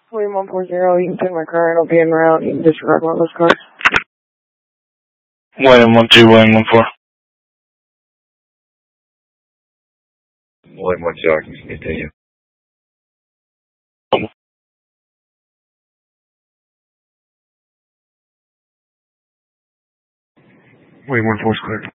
William 140, you can take my car and it'll be en route. You can disregard one of those cars. William 12, William 14. William 12, I can continue. William 14 is clear.